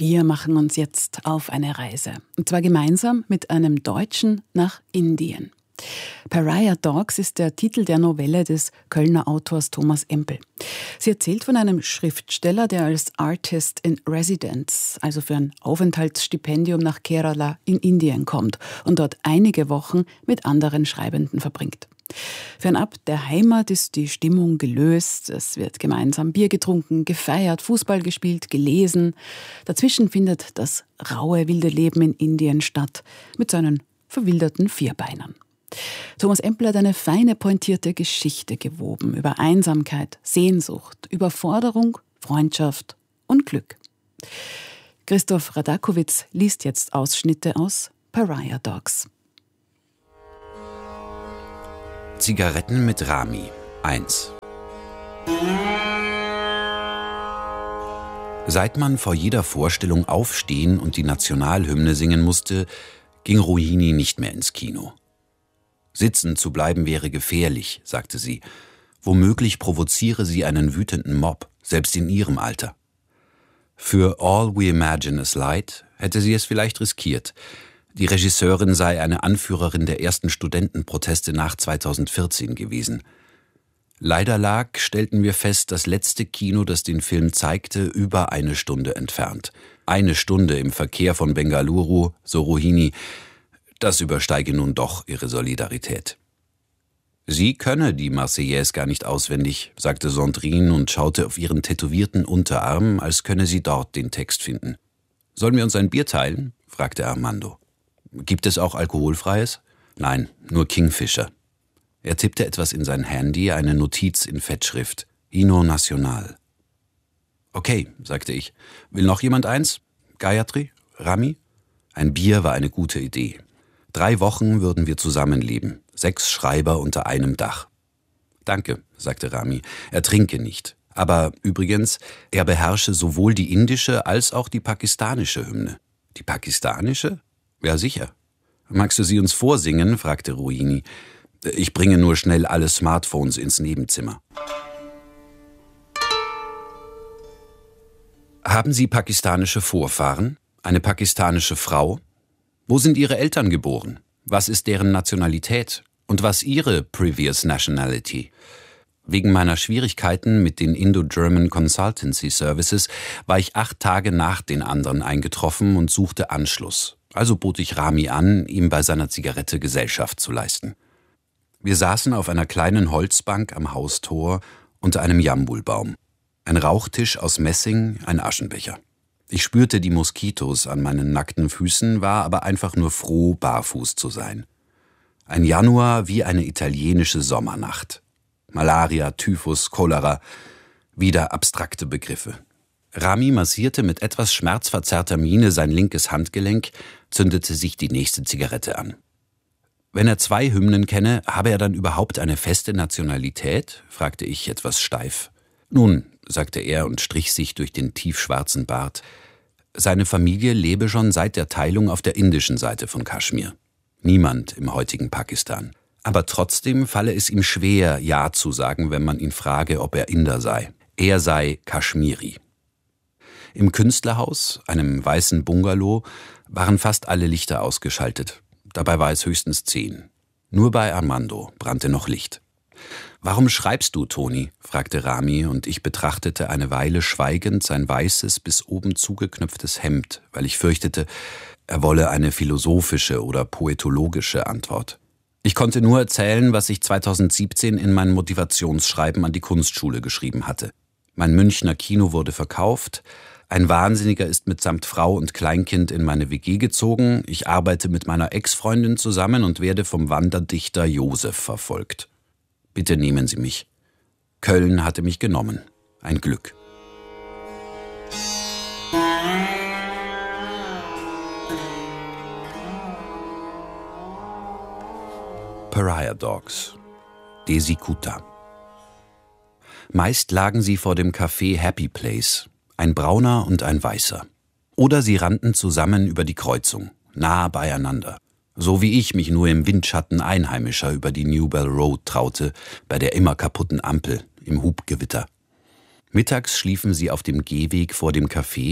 Wir machen uns jetzt auf eine Reise. Und zwar gemeinsam mit einem Deutschen nach Indien. Pariah Dogs ist der Titel der Novelle des Kölner Autors Thomas Empel. Sie erzählt von einem Schriftsteller, der als Artist in Residence, also für ein Aufenthaltsstipendium nach Kerala in Indien kommt und dort einige Wochen mit anderen Schreibenden verbringt. Fernab der Heimat ist die Stimmung gelöst, es wird gemeinsam Bier getrunken, gefeiert, Fußball gespielt, gelesen. Dazwischen findet das raue, wilde Leben in Indien statt, mit seinen verwilderten Vierbeinern. Thomas Empel hat eine feine, pointierte Geschichte gewoben über Einsamkeit, Sehnsucht, Überforderung, Freundschaft und Glück. Christoph Radakowitz liest jetzt Ausschnitte aus Pariah Dogs. Zigaretten mit Rami 1. Seit man vor jeder Vorstellung aufstehen und die Nationalhymne singen musste, ging Rohini nicht mehr ins Kino. Sitzen zu bleiben wäre gefährlich, sagte sie. Womöglich provoziere sie einen wütenden Mob, selbst in ihrem Alter. Für All We Imagine Is Light hätte sie es vielleicht riskiert. Die Regisseurin sei eine Anführerin der ersten Studentenproteste nach 2014 gewesen. Leider lag, stellten wir fest, das letzte Kino, das den Film zeigte, über 1 Stunde entfernt. 1 Stunde im Verkehr von Bengaluru, so Rohini, das übersteige nun doch ihre Solidarität. Sie könne die Marseillaise gar nicht auswendig, sagte Sandrine und schaute auf ihren tätowierten Unterarm, als könne sie dort den Text finden. Sollen wir uns ein Bier teilen? Fragte Armando. Gibt es auch alkoholfreies? Nein, nur Kingfisher. Er tippte etwas in sein Handy, eine Notiz in Fettschrift. Hino National. Okay, sagte ich. Will noch jemand eins? Gayatri? Rami? Ein Bier war eine gute Idee. 3 Wochen würden wir zusammenleben. 6 Schreiber unter einem Dach. Danke, sagte Rami. Er trinke nicht. Aber übrigens, er beherrsche sowohl die indische als auch die pakistanische Hymne. Die pakistanische? Ja, sicher. Magst du sie uns vorsingen? Fragte Rohini. Ich bringe nur schnell alle Smartphones ins Nebenzimmer. Haben Sie pakistanische Vorfahren? Eine pakistanische Frau? Wo sind Ihre Eltern geboren? Was ist deren Nationalität? Und was Ihre Previous Nationality? Wegen meiner Schwierigkeiten mit den Indo-German Consultancy Services war ich 8 Tage nach den anderen eingetroffen und suchte Anschluss. Also bot ich Rami an, ihm bei seiner Zigarette Gesellschaft zu leisten. Wir saßen auf einer kleinen Holzbank am Haustor unter einem Jambulbaum. Ein Rauchtisch aus Messing, ein Aschenbecher. Ich spürte die Moskitos an meinen nackten Füßen, war aber einfach nur froh, barfuß zu sein. Ein Januar wie eine italienische Sommernacht. Malaria, Typhus, Cholera, wieder abstrakte Begriffe. Rami massierte mit etwas schmerzverzerrter Miene sein linkes Handgelenk, zündete sich die nächste Zigarette an. Wenn er 2 Hymnen kenne, habe er dann überhaupt eine feste Nationalität? Fragte ich etwas steif. Nun, sagte er und strich sich durch den tiefschwarzen Bart, seine Familie lebe schon seit der Teilung auf der indischen Seite von Kaschmir. Niemand im heutigen Pakistan. Aber trotzdem falle es ihm schwer, Ja zu sagen, wenn man ihn frage, ob er Inder sei. Er sei Kaschmiri. Im Künstlerhaus, einem weißen Bungalow, waren fast alle Lichter ausgeschaltet. Dabei war es höchstens 10. Nur bei Armando brannte noch Licht. »Warum schreibst du, Toni?« fragte Rami, und ich betrachtete eine Weile schweigend sein weißes, bis oben zugeknöpftes Hemd, weil ich fürchtete, er wolle eine philosophische oder poetologische Antwort. Ich konnte nur erzählen, was ich 2017 in mein Motivationsschreiben an die Kunstschule geschrieben hatte. Mein Münchner Kino wurde verkauft, ein Wahnsinniger ist mitsamt Frau und Kleinkind in meine WG gezogen, ich arbeite mit meiner Ex-Freundin zusammen und werde vom Wanderdichter Josef verfolgt. Bitte nehmen Sie mich. Köln hatte mich genommen. Ein Glück. Pariah Dogs. Desi Kuta. Meist lagen sie vor dem Café Happy Place, ein brauner und ein weißer. Oder sie rannten zusammen über die Kreuzung, nah beieinander. So wie ich mich nur im Windschatten Einheimischer über die Newbell Road traute, bei der immer kaputten Ampel, im Hubgewitter. Mittags schliefen sie auf dem Gehweg vor dem Café,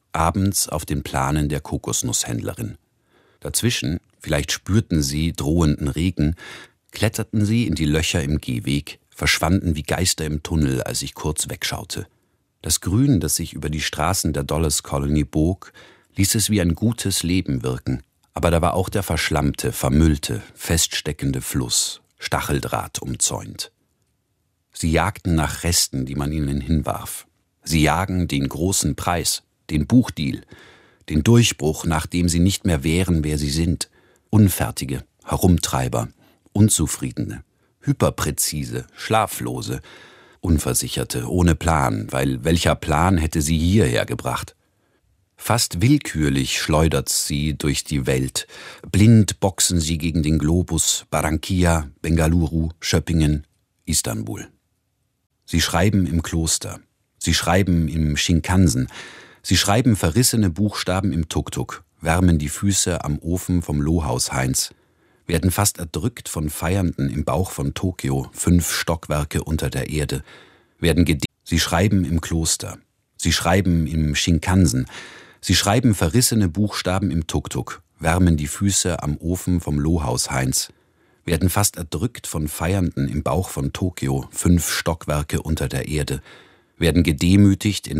abends auf den Planen der Kokosnusshändlerin. Dazwischen, vielleicht spürten sie drohenden Regen, kletterten sie in die Löcher im Gehweg, verschwanden wie Geister im Tunnel, als ich kurz wegschaute. Das Grün, das sich über die Straßen der Dollars Colony bog, ließ es wie ein gutes Leben wirken. Aber da war auch der verschlammte, vermüllte, feststeckende Fluss, Stacheldraht umzäunt. Sie jagten nach Resten, die man ihnen hinwarf. Sie jagen den großen Preis, den Buchdeal, den Durchbruch, nach dem sie nicht mehr wären, wer sie sind. Unfertige, Herumtreiber, Unzufriedene, hyperpräzise, Schlaflose, Unversicherte, ohne Plan, weil welcher Plan hätte sie hierher gebracht? Fast willkürlich schleudert sie durch die Welt. Blind boxen sie gegen den Globus, Barranquilla, Bengaluru, Schöppingen, Istanbul. Sie schreiben im Kloster. Sie schreiben im Shinkansen. Sie schreiben verrissene Buchstaben im Tuk-Tuk, wärmen die Füße am Ofen vom Lohhaus Heinz, werden fast erdrückt von Feiernden im Bauch von Tokio, 5 Stockwerke unter der Erde, Sie schreiben im Kloster. Sie schreiben im Shinkansen. Sie schreiben verrissene Buchstaben im Tuk-Tuk, wärmen die Füße am Ofen vom Lohhaus Heinz, werden fast erdrückt von Feiernden im Bauch von Tokio, 5 Stockwerke unter der Erde, werden gedemütigt in